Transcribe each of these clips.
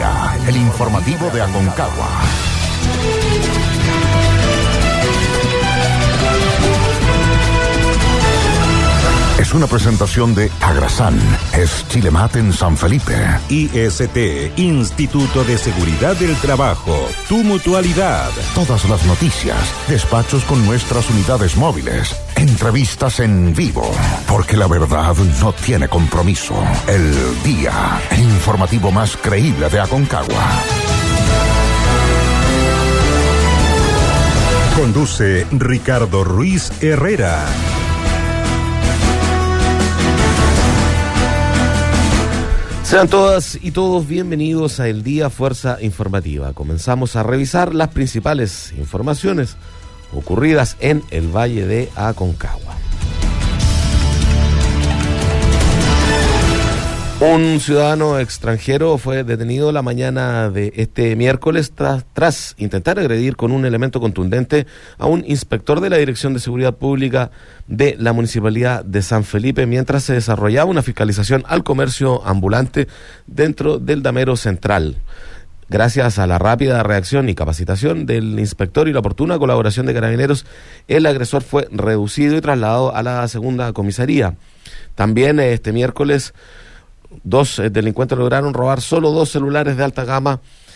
día, el informativo de Aconcagua. Es una presentación de Agrasan, es Chilemat en San Felipe. IST, Instituto de Seguridad del Trabajo, tu mutualidad. Todas las noticias, despachos con nuestras unidades móviles, entrevistas en vivo, porque la verdad no tiene compromiso. El día, el informativo más creíble de Aconcagua. Conduce Ricardo Ruiz Herrera. Sean todas y todos bienvenidos a El Día Fuerza Informativa. Comenzamos a revisar las principales informaciones ocurridas en el Valle de Aconcagua. Un ciudadano extranjero fue detenido la mañana de este miércoles tras intentar agredir con un elemento contundente a un inspector de la Dirección de Seguridad Pública de la Municipalidad de San Felipe mientras se desarrollaba una fiscalización al comercio ambulante dentro del Damero Central. Gracias a la rápida reacción y capacitación del inspector y la oportuna colaboración de Carabineros, el agresor fue reducido y trasladado a la segunda comisaría. También este miércoles, dos delincuentes lograron robar solo 2 celulares de alta gama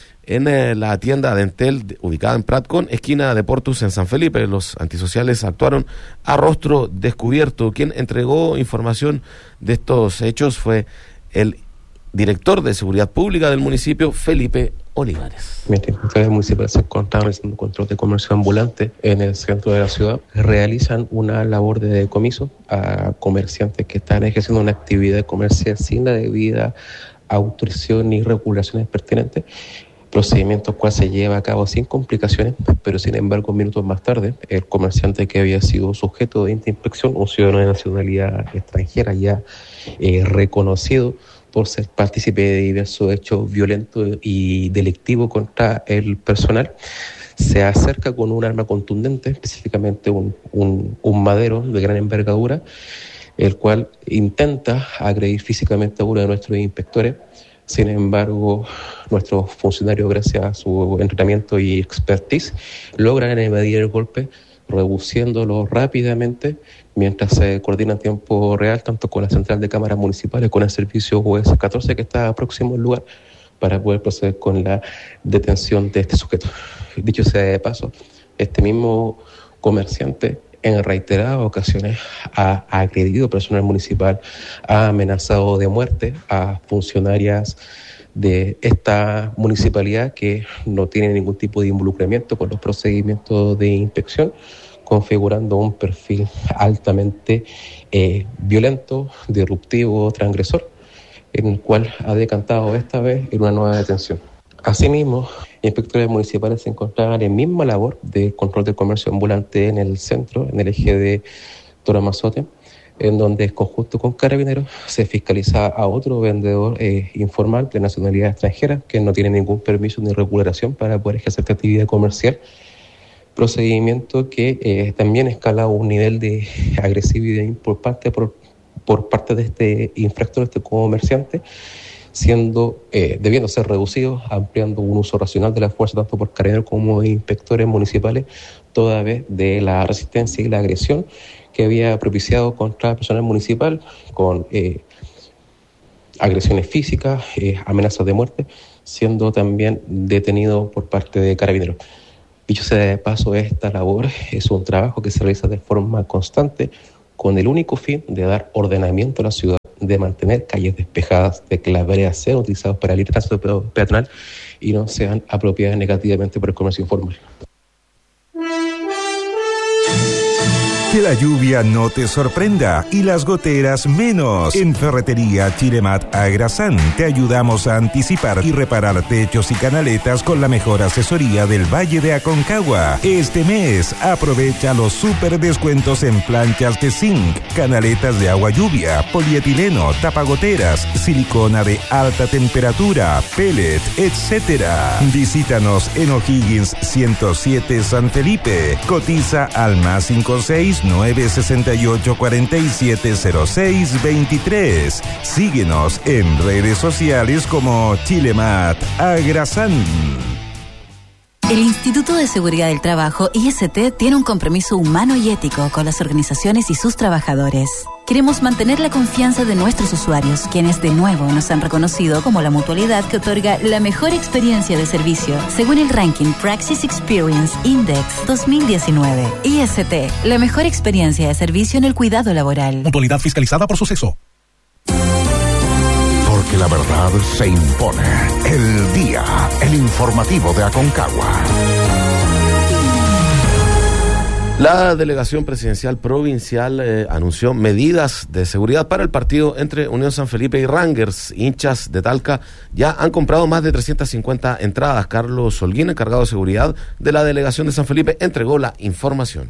en la tienda Dentel ubicada en Pratcon, esquina de Portus en San Felipe. Los antisociales actuaron a rostro descubierto. Quien entregó información de estos hechos fue el director de Seguridad Pública del municipio, Felipe Olivares. Mientras inspectores municipales se encontraban haciendo control de comercio ambulante en el centro de la ciudad, realizan una labor de decomiso a comerciantes que están ejerciendo una actividad comercial sin la debida autorización ni regulaciones pertinentes, procedimiento cual se lleva a cabo sin complicaciones, pero sin embargo minutos más tarde el comerciante que había sido sujeto de esta inspección, un ciudadano de nacionalidad extranjera ya reconocido por ser partícipe de diversos hechos violentos y delictivos contra el personal, se acerca con un arma contundente, específicamente un madero de gran envergadura, el cual intenta agredir físicamente a uno de nuestros inspectores. Sin embargo, nuestros funcionarios, gracias a su entrenamiento y expertise, logran evadir el golpe, reduciéndolo rápidamente, mientras se coordina en tiempo real tanto con la central de cámaras municipales, con el servicio US 14 que está próximo al lugar, para poder proceder con la detención de este sujeto. Dicho sea de paso, este mismo comerciante en reiteradas ocasiones ha agredido personal municipal, ha amenazado de muerte a funcionarias de esta municipalidad que no tienen ningún tipo de involucramiento con los procedimientos de inspección, configurando un perfil altamente violento, disruptivo, transgresor, en el cual ha decantado esta vez en una nueva detención. Asimismo, inspectores municipales se encontraban en misma labor de control del comercio ambulante en el centro, en el eje de Toramazote, en donde en conjunto con Carabineros se fiscaliza a otro vendedor informal de nacionalidad extranjera que no tiene ningún permiso ni regulación para poder ejercer esta actividad comercial. Procedimiento que también escala a un nivel de agresividad importante por parte de este infractor, este comerciante, debiendo ser reducido, ampliando un uso racional de la fuerza tanto por carabineros como inspectores municipales, toda vez de la resistencia y la agresión que había propiciado contra el personal municipal con agresiones físicas, amenazas de muerte, siendo también detenido por parte de Carabineros. Dicho sea de paso, esta labor es un trabajo que se realiza de forma constante con el único fin de dar ordenamiento a la ciudad, de mantener calles despejadas, de que las veredas sean utilizadas para el tránsito peatonal y no sean apropiadas negativamente por el comercio informal. Que la lluvia no te sorprenda y las goteras menos. En Ferretería Chilemat Agrasan te ayudamos a anticipar y reparar techos y canaletas con la mejor asesoría del Valle de Aconcagua. Este mes aprovecha los super descuentos en planchas de zinc, canaletas de agua lluvia, polietileno, tapagoteras, silicona de alta temperatura, pellet, etc. Visítanos en O'Higgins 107 San Felipe. Cotiza al +56 569-6847-0623. Síguenos en redes sociales como Chilemat Agrasán. El Instituto de Seguridad del Trabajo, IST, tiene un compromiso humano y ético con las organizaciones y sus trabajadores. Queremos mantener la confianza de nuestros usuarios, quienes de nuevo nos han reconocido como la mutualidad que otorga la mejor experiencia de servicio, según el ranking Praxis Experience Index 2019. IST, la mejor experiencia de servicio en el cuidado laboral. Mutualidad fiscalizada por Suceso. Porque la verdad se impone. El día, el informativo de Aconcagua. La delegación presidencial provincial anunció medidas de seguridad para el partido entre Unión San Felipe y Rangers. Hinchas de Talca ya han comprado más de 350 entradas. Carlos Holguín, encargado de seguridad de la delegación de San Felipe, entregó la información.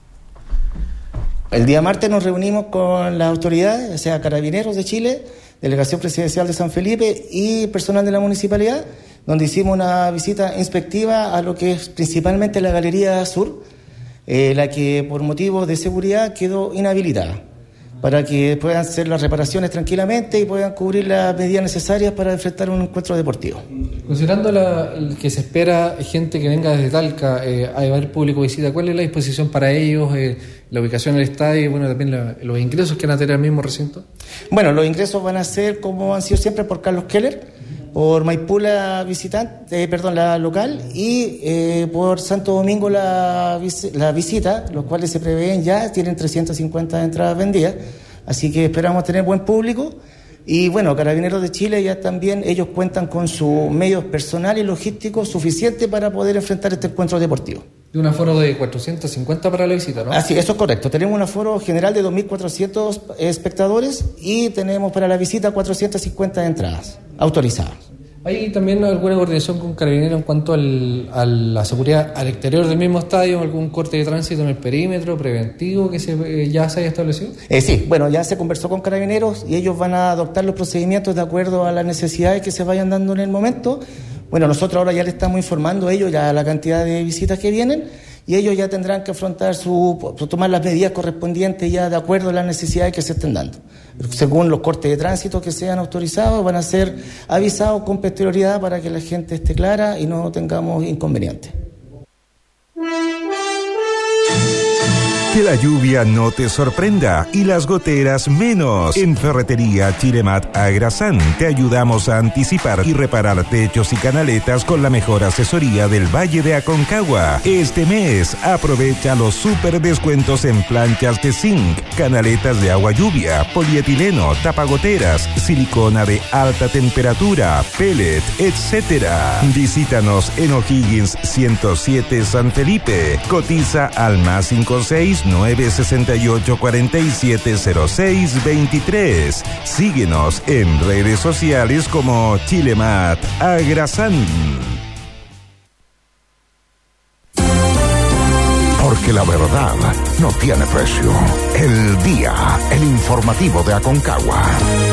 El día martes nos reunimos con las autoridades, o sea, Carabineros de Chile, Delegación Presidencial de San Felipe y personal de la municipalidad, donde hicimos una visita inspectiva a lo que es principalmente la Galería Sur, la que por motivos de seguridad quedó inhabilitada, para que puedan hacer las reparaciones tranquilamente y puedan cubrir las medidas necesarias para enfrentar un encuentro deportivo. Considerando que se espera gente que venga desde Talca a llevar público visita, ¿cuál es la disposición para ellos, la ubicación del estadio y bueno, también los ingresos que van a tener al mismo recinto? Bueno, los ingresos van a ser como han sido siempre por Carlos Keller, por Maipú la local y por Santo Domingo la visita, los cuales se prevén ya, tienen 350 entradas vendidas, así que esperamos tener buen público. Y bueno, Carabineros de Chile ya también, ellos cuentan con sus medios personales y logísticos suficientes para poder enfrentar este encuentro deportivo. De un aforo de 450 para la visita, ¿no? Así, eso es correcto. Tenemos un aforo general de 2.400 espectadores y tenemos para la visita 450 entradas autorizadas. ¿Hay también alguna coordinación con Carabineros en cuanto a la seguridad al exterior del mismo estadio? ¿Algún corte de tránsito en el perímetro preventivo que ya se haya establecido? Sí, bueno, ya se conversó con Carabineros y ellos van a adoptar los procedimientos de acuerdo a las necesidades que se vayan dando en el momento. Bueno, nosotros ahora ya le estamos informando a ellos ya la cantidad de visitas que vienen y ellos ya tendrán que afrontar tomar las medidas correspondientes ya de acuerdo a las necesidades que se estén dando. Según los cortes de tránsito que sean autorizados, van a ser avisados con posterioridad para que la gente esté clara y no tengamos inconvenientes. Que la lluvia no te sorprenda y las goteras menos. En Ferretería Chilemat Agrasán te ayudamos a anticipar y reparar techos y canaletas con la mejor asesoría del Valle de Aconcagua. Este mes aprovecha los super descuentos en planchas de zinc, canaletas de agua lluvia, polietileno, tapagoteras, silicona de alta temperatura, pellet, etc. Visítanos en O'Higgins 107 San Felipe. Cotiza al +56 968-470623. Síguenos en redes sociales como Chilemat Agrasán. Porque la verdad no tiene precio. El día, el informativo de Aconcagua.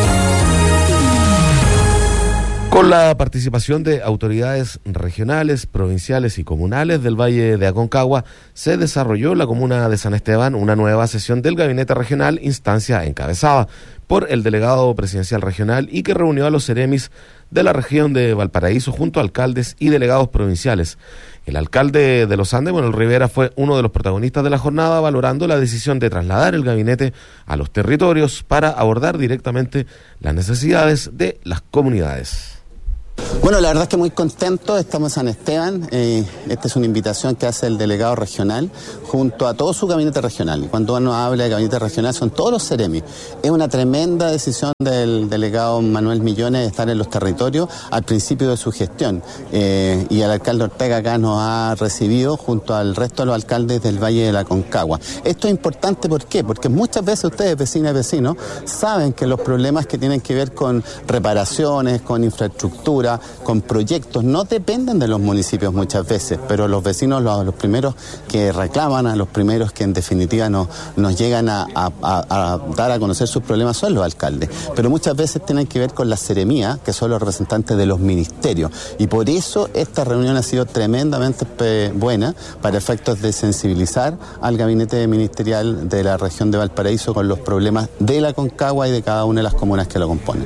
Con la participación de autoridades regionales, provinciales y comunales del Valle de Aconcagua, se desarrolló en la comuna de San Esteban una nueva sesión del Gabinete Regional, instancia encabezada por el delegado presidencial regional y que reunió a los seremis de la región de Valparaíso junto a alcaldes y delegados provinciales. El alcalde de Los Andes, Manuel Rivera, fue uno de los protagonistas de la jornada, valorando la decisión de trasladar el gabinete a los territorios para abordar directamente las necesidades de las comunidades. Bueno, la verdad es que muy contento, estamos en San Esteban. Esta es una invitación que hace el delegado regional junto a todo su gabinete regional. Cuando uno habla de gabinete regional son todos los seremis. Es una tremenda decisión del delegado Manuel Millones de estar en los territorios al principio de su gestión. Y el alcalde Ortega acá nos ha recibido junto al resto de los alcaldes del Valle de la Aconcagua. Esto es importante, ¿por qué? Porque muchas veces ustedes, vecinas y vecinos, saben que los problemas que tienen que ver con reparaciones, con infraestructura, está con proyectos, no dependen de los municipios muchas veces, pero los vecinos, los primeros que reclaman, a los primeros que en definitiva nos llegan a dar a conocer sus problemas son los alcaldes, pero muchas veces tienen que ver con la seremía, que son los representantes de los ministerios, y por eso esta reunión ha sido tremendamente buena para efectos de sensibilizar al gabinete ministerial de la región de Valparaíso con los problemas de la Aconcagua y de cada una de las comunas que lo componen.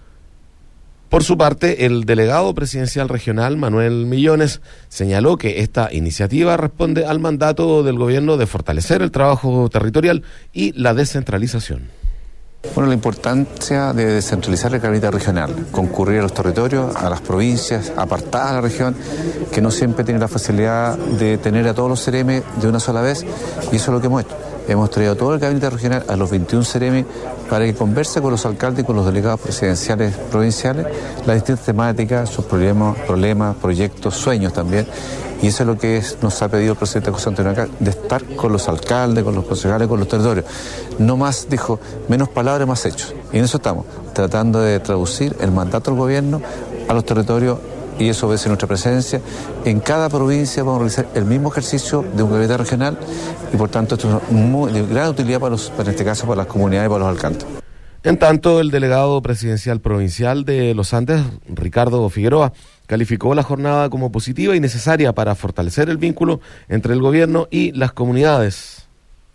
Por su parte, el delegado presidencial regional, Manuel Millones, señaló que esta iniciativa responde al mandato del gobierno de fortalecer el trabajo territorial y la descentralización. Bueno, la importancia de descentralizar el gabinete regional, concurrir a los territorios, a las provincias, apartadas de la región, que no siempre tienen la facilidad de tener a todos los CEREME de una sola vez, y eso es lo que hemos hecho. Hemos traído todo el gabinete regional a los 21 CEREME para que converse con los alcaldes y con los delegados presidenciales provinciales las distintas temáticas, sus problemas, proyectos, sueños también. Y eso es lo que nos ha pedido el presidente José Antonio acá, de estar con los alcaldes, con los concejales, con los territorios. No más, dijo, menos palabras, más hechos. Y en eso estamos, tratando de traducir el mandato del gobierno a los territorios, y eso obedece nuestra presencia. En cada provincia vamos a realizar el mismo ejercicio de un gabinete regional, y por tanto esto es de gran utilidad para este caso para las comunidades y para los alcaldes. En tanto, el delegado presidencial provincial de Los Andes, Ricardo Figueroa, calificó la jornada como positiva y necesaria para fortalecer el vínculo entre el gobierno y las comunidades.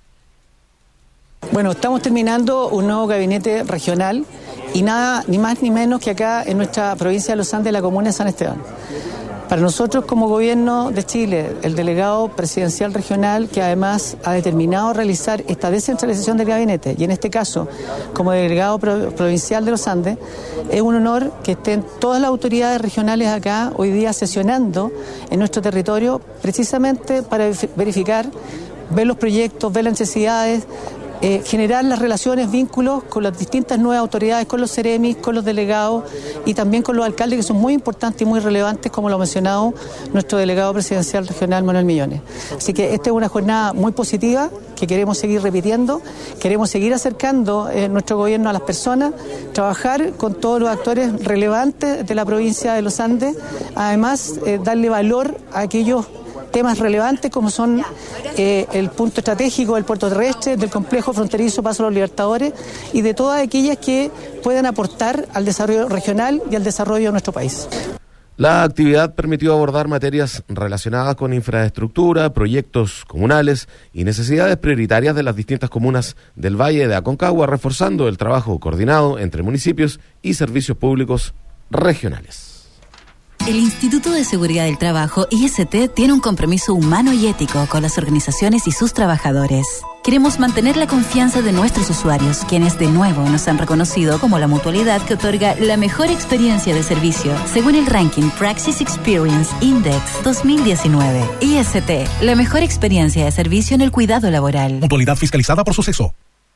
Bueno, estamos terminando un nuevo gabinete regional y nada, ni más ni menos que acá en nuestra provincia de Los Andes, la comuna de San Esteban. Para nosotros como gobierno de Chile, el delegado presidencial regional que además ha determinado realizar esta descentralización del gabinete, y en este caso como delegado provincial de Los Andes, es un honor que estén todas las autoridades regionales acá hoy día sesionando en nuestro territorio precisamente para verificar, ver los proyectos, ver las necesidades, generar las relaciones, vínculos con las distintas nuevas autoridades, con los CEREMIs, con los delegados y también con los alcaldes, que son muy importantes y muy relevantes, como lo ha mencionado nuestro delegado presidencial regional, Manuel Millones. Así que esta es una jornada muy positiva que queremos seguir repitiendo, queremos seguir acercando nuestro gobierno a las personas, trabajar con todos los actores relevantes de la provincia de Los Andes, además darle valor a aquellos temas relevantes como son el punto estratégico del puerto terrestre, del complejo fronterizo Paso de los Libertadores y de todas aquellas que puedan aportar al desarrollo regional y al desarrollo de nuestro país. La actividad permitió abordar materias relacionadas con infraestructura, proyectos comunales y necesidades prioritarias de las distintas comunas del Valle de Aconcagua, reforzando el trabajo coordinado entre municipios y servicios públicos regionales. El Instituto de Seguridad del Trabajo, IST, tiene un compromiso humano y ético con las organizaciones y sus trabajadores. Queremos mantener la confianza de nuestros usuarios, quienes de nuevo nos han reconocido como la mutualidad que otorga la mejor experiencia de servicio, según el ranking Praxis Experience Index 2019. IST, la mejor experiencia de servicio en el cuidado laboral. Mutualidad fiscalizada por Suceso.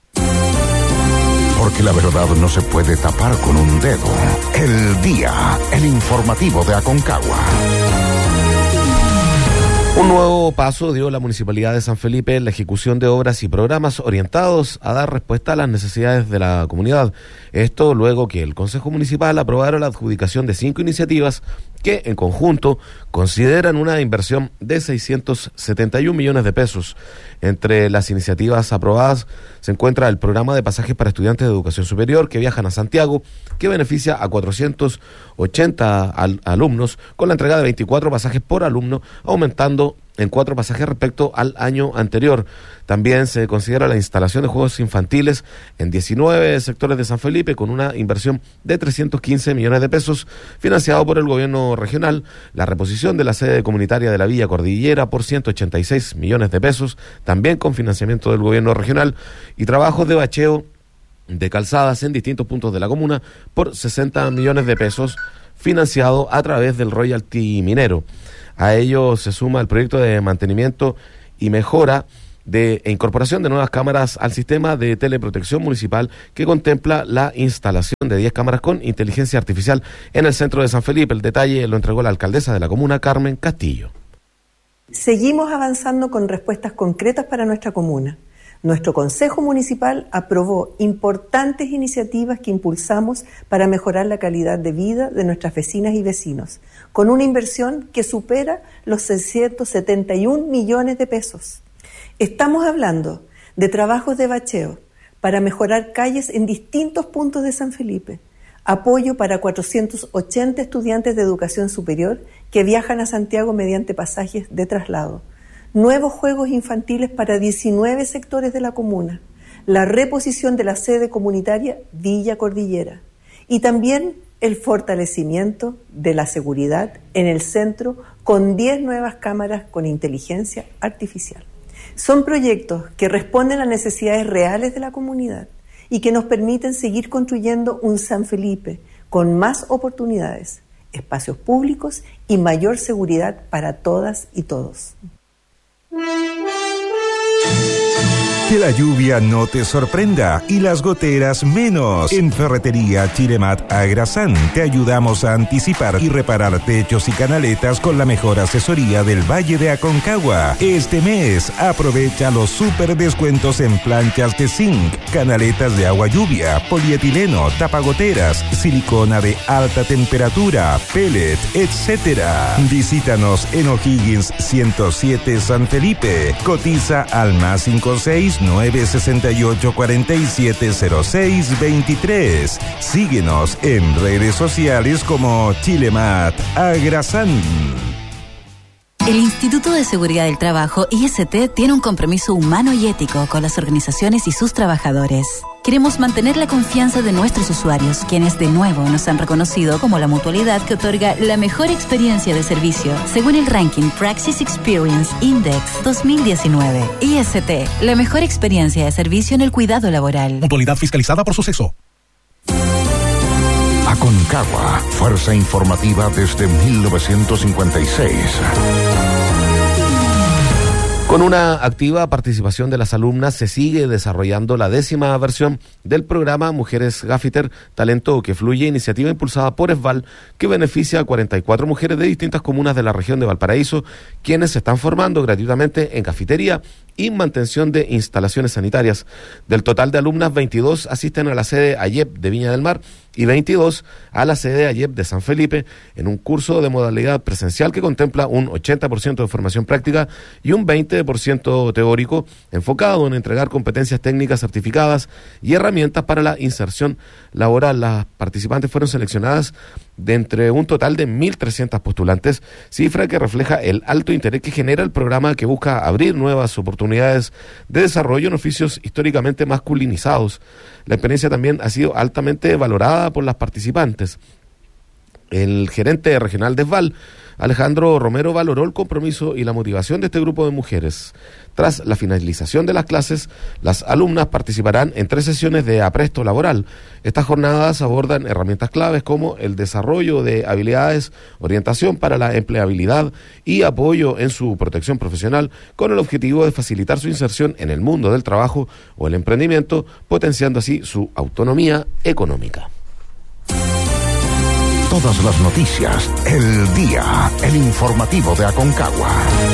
Porque la verdad no se puede tapar con un dedo. El Día, el informativo de Aconcagua. Un nuevo paso dio la Municipalidad de San Felipe en la ejecución de obras y programas orientados a dar respuesta a las necesidades de la comunidad. Esto luego que el Consejo Municipal aprobara la adjudicación de 5 iniciativas que en conjunto consideran una inversión de 671 millones de pesos. Entre las iniciativas aprobadas se encuentra el programa de pasajes para estudiantes de educación superior que viajan a Santiago, que beneficia a 480 alumnos con la entrega de 24 pasajes por alumno, aumentando en 4 pasajes respecto al año anterior. También se considera la instalación de juegos infantiles en 19 sectores de San Felipe con una inversión de 315 millones de pesos financiado por el gobierno regional, la reposición de la sede comunitaria de la Villa Cordillera por 186 millones de pesos, también con financiamiento del gobierno regional, y trabajos de bacheo de calzadas en distintos puntos de la comuna por 60 millones de pesos financiado a través del royalty minero. A ello se suma el proyecto de mantenimiento y mejora e incorporación de nuevas cámaras al sistema de teleprotección municipal que contempla la instalación de 10 cámaras con inteligencia artificial en el centro de San Felipe. El detalle lo entregó la alcaldesa de la comuna, Carmen Castillo. Seguimos avanzando con respuestas concretas para nuestra comuna. Nuestro Consejo Municipal aprobó importantes iniciativas que impulsamos para mejorar la calidad de vida de nuestras vecinas y vecinos, con una inversión que supera los 671 millones de pesos. Estamos hablando de trabajos de bacheo para mejorar calles en distintos puntos de San Felipe, apoyo para 480 estudiantes de educación superior que viajan a Santiago mediante pasajes de traslado, nuevos juegos infantiles para 19 sectores de la comuna, la reposición de la sede comunitaria Villa Cordillera y también el fortalecimiento de la seguridad en el centro con 10 nuevas cámaras con inteligencia artificial. Son proyectos que responden a necesidades reales de la comunidad y que nos permiten seguir construyendo un San Felipe con más oportunidades, espacios públicos y mayor seguridad para todas y todos. Que la lluvia no te sorprenda y las goteras menos. En Ferretería Chilemat Agrasán te ayudamos a anticipar y reparar techos y canaletas con la mejor asesoría del Valle de Aconcagua. Este mes aprovecha los super descuentos en planchas de zinc, canaletas de agua lluvia, polietileno, tapagoteras, silicona de alta temperatura, pellet, etc. Visítanos en O'Higgins 107 San Felipe. Cotiza al más 56968470623. Síguenos en redes sociales como Chilemat Agrasán. El Instituto de Seguridad del Trabajo, IST, tiene un compromiso humano y ético con las organizaciones y sus trabajadores. Queremos mantener la confianza de nuestros usuarios, quienes de nuevo nos han reconocido como la mutualidad que otorga la mejor experiencia de servicio, según el ranking Praxis Experience Index 2019. IST, la mejor experiencia de servicio en el cuidado laboral. Mutualidad fiscalizada por Suceso. Aconcagua, fuerza informativa desde 1956. Con una activa participación de las alumnas se sigue desarrollando la 10ª versión del programa Mujeres Gaffiter, Talento que Fluye, iniciativa impulsada por ESVAL, que beneficia a 44 mujeres de distintas comunas de la región de Valparaíso, quienes se están formando gratuitamente en cafetería y mantención de instalaciones sanitarias. Del total de alumnas, 22 asisten a la sede AYEP de Viña del Mar y 22 a la sede AYEP de San Felipe, en un curso de modalidad presencial que contempla un 80% de formación práctica y un 20% teórico, enfocado en entregar competencias técnicas certificadas y herramientas para la inserción laboral. Las participantes fueron seleccionadas de entre un total de 1.300 postulantes, cifra que refleja el alto interés que genera el programa, que busca abrir nuevas oportunidades de desarrollo en oficios históricamente masculinizados. La experiencia también ha sido altamente valorada por las participantes. El gerente regional de ESVAL, Alejandro Romero, valoró el compromiso y la motivación de este grupo de mujeres. Tras la finalización de las clases, las alumnas participarán en 3 sesiones de apresto laboral. Estas jornadas abordan herramientas claves como el desarrollo de habilidades, orientación para la empleabilidad y apoyo en su protección profesional, con el objetivo de facilitar su inserción en el mundo del trabajo o el emprendimiento, potenciando así su autonomía económica. Todas las noticias, el día, el informativo de Aconcagua.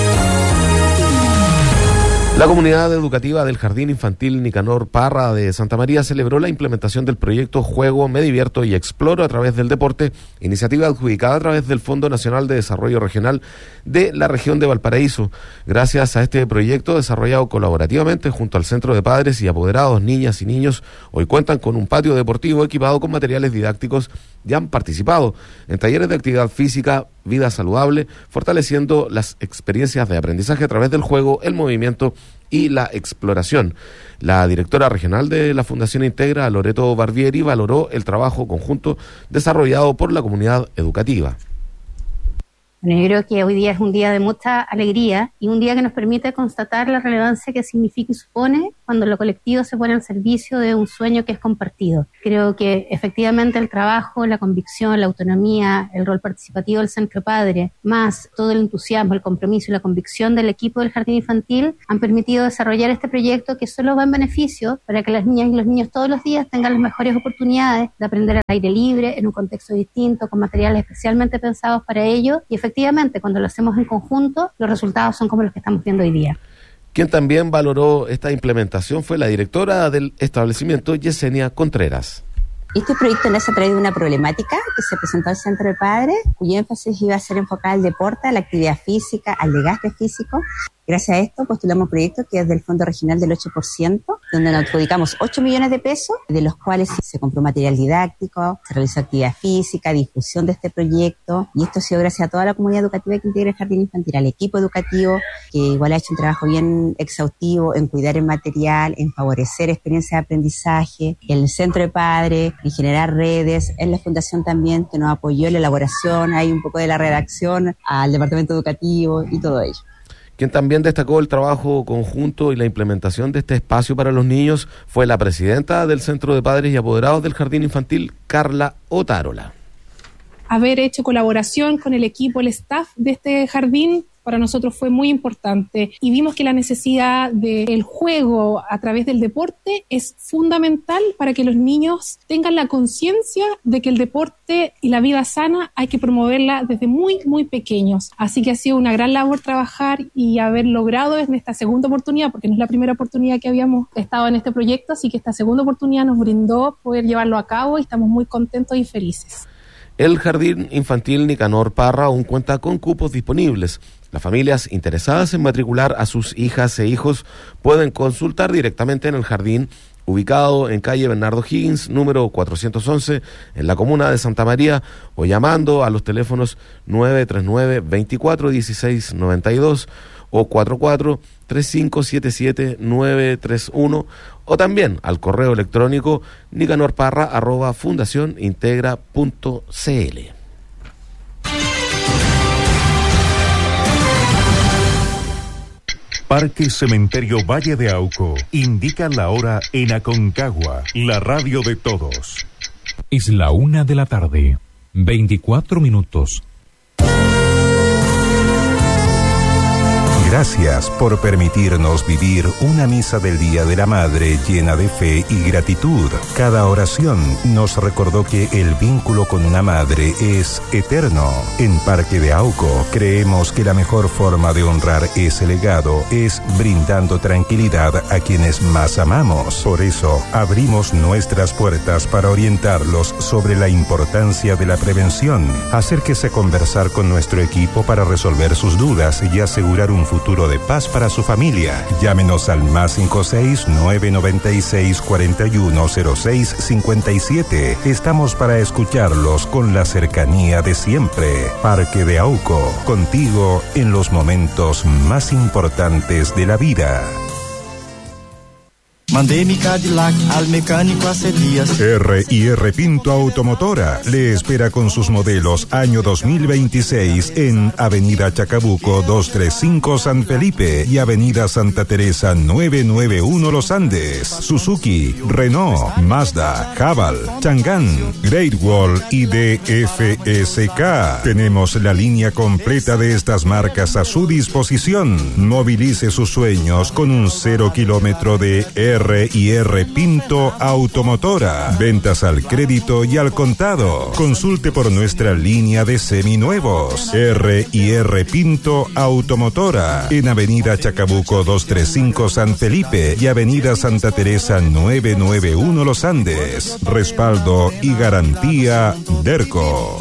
La comunidad educativa del Jardín Infantil Nicanor Parra de Santa María celebró la implementación del proyecto Juego, Me Divierto y Exploro a través del deporte, iniciativa adjudicada a través del Fondo Nacional de Desarrollo Regional de la región de Valparaíso. Gracias a este proyecto, desarrollado colaborativamente junto al Centro de Padres y Apoderados, Niñas y Niños, hoy cuentan con un patio deportivo equipado con materiales didácticos y han participado en talleres de actividad física, vida saludable, fortaleciendo las experiencias de aprendizaje a través del juego, el movimiento y la exploración. La directora regional de la Fundación Integra, Loreto Barbieri, valoró el trabajo conjunto desarrollado por la comunidad educativa. Bueno, yo creo que hoy día es un día de mucha alegría y un día que nos permite constatar la relevancia que significa y supone cuando lo colectivo se pone al servicio de un sueño que es compartido. Creo que efectivamente el trabajo, la convicción, la autonomía, el rol participativo del Centro Padre, más todo el entusiasmo, el compromiso y la convicción del equipo del Jardín Infantil han permitido desarrollar este proyecto que solo va en beneficio para que las niñas y los niños todos los días tengan las mejores oportunidades de aprender al aire libre, en un contexto distinto, con materiales especialmente pensados para ello, y efectivamente cuando lo hacemos en conjunto los resultados son como los que estamos viendo hoy día. Quien también valoró esta implementación fue la directora del establecimiento, Yesenia Contreras. Este proyecto nace a través de una problemática que se presentó al Centro de Padres, cuyo énfasis iba a ser enfocado al deporte, a la actividad física, al desgaste físico. Gracias a esto postulamos un proyecto que es del Fondo Regional del 8%, donde nos adjudicamos 8 millones de pesos, de los cuales se compró material didáctico, se realizó actividad física, difusión de este proyecto, y esto ha sido gracias a toda la comunidad educativa que integra el jardín infantil, al equipo educativo, que igual ha hecho un trabajo bien exhaustivo en cuidar el material, en favorecer experiencias de aprendizaje, en el Centro de Padres, en generar redes, en la Fundación también, que nos apoyó en la elaboración, hay un poco de la redacción, al Departamento Educativo y todo ello. Quien también destacó el trabajo conjunto y la implementación de este espacio para los niños fue la presidenta del Centro de Padres y Apoderados del Jardín Infantil, Carla Otárola. Haber hecho colaboración con el equipo, el staff de este jardín, para nosotros fue muy importante y vimos que la necesidad del juego a través del deporte es fundamental para que los niños tengan la conciencia de que el deporte y la vida sana hay que promoverla desde muy, muy pequeños. Así que ha sido una gran labor trabajar y haber logrado en esta segunda oportunidad, porque no es la primera oportunidad que habíamos estado en este proyecto, así que esta segunda oportunidad nos brindó poder llevarlo a cabo y estamos muy contentos y felices. El Jardín Infantil Nicanor Parra aún cuenta con cupos disponibles. Las familias interesadas en matricular a sus hijas e hijos pueden consultar directamente en el jardín, ubicado en calle Bernardo Higgins, número 411, en la comuna de Santa María, o llamando a los teléfonos 939-241692 o 44-3577-931, o también al correo electrónico nicanorparra@fundacionintegra.cl. Parque Cementerio Valle de Auco indica la hora en Aconcagua, la radio de todos. Es la 1:00 p.m, 24 minutos. Gracias por permitirnos vivir una misa del Día de la Madre llena de fe y gratitud. Cada oración nos recordó que el vínculo con una madre es eterno. En Parque de Auco creemos que la mejor forma de honrar ese legado es brindando tranquilidad a quienes más amamos. Por eso abrimos nuestras puertas para orientarlos sobre la importancia de la prevención. Acérquese a conversar con nuestro equipo para resolver sus dudas y asegurar un futuro de paz para su familia. Llámenos al +56 996 41 06 57. Estamos para escucharlos con la cercanía de siempre. Parque de Auco, contigo en los momentos más importantes de la vida. Mandé mi Cadillac al mecánico hace días. R&R Pinto Automotora le espera con sus modelos año 2026 en Avenida Chacabuco 235 San Felipe y Avenida Santa Teresa 991 Los Andes. Suzuki, Renault, Mazda, Haval, Chang'an, Great Wall y DFSK. Tenemos la línea completa de estas marcas a su disposición. Movilice sus sueños con un 0 kilómetro de R&R Pinto Automotora. Ventas al crédito y al contado. Consulte por nuestra línea de seminuevos. R&R Pinto Automotora. En Avenida Chacabuco 235 San Felipe y Avenida Santa Teresa 991 Los Andes. Respaldo y garantía DERCO.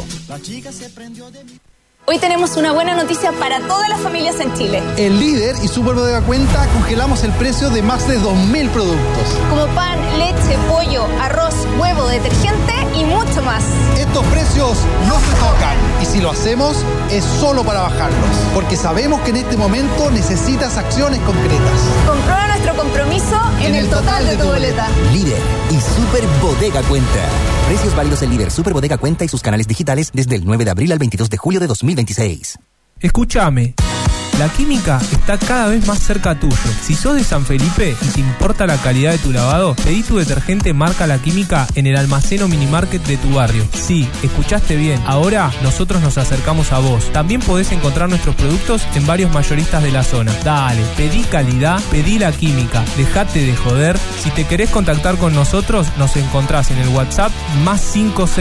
Hoy tenemos una buena noticia para todas las familias en Chile. En Líder y Superbodega Cuenta congelamos el precio de más de 2.000 productos. Como pan, leche, pollo, arroz, huevo, detergente y mucho más. Estos precios no se tocan y si lo hacemos es solo para bajarlos. Porque sabemos que en este momento necesitas acciones concretas. Comprueba nuestro compromiso en el total de tu boleta. Líder y Superbodega Cuenta. Precios válidos en Líder, Superbodega Cuenta y sus canales digitales desde el 9 de abril al 22 de julio de 2026. Escúchame. La química está cada vez más cerca tuyo. Si sos de San Felipe y te importa la calidad de tu lavado, pedí tu detergente marca La Química en el almacén o minimarket de tu barrio. Sí, escuchaste bien. Ahora nosotros nos acercamos a vos. También podés encontrar nuestros productos en varios mayoristas de la zona. Dale, pedí calidad, pedí La Química. Dejate de joder. Si te querés contactar con nosotros, nos encontrás en el WhatsApp +56